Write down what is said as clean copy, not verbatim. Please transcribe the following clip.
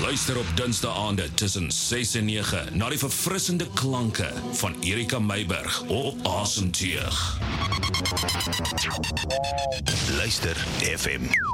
Luister op Dinsdae-aande tussen 6 en 9 na die verfrissende klanke van Erika Meiburg op Asemteug. Luister FM.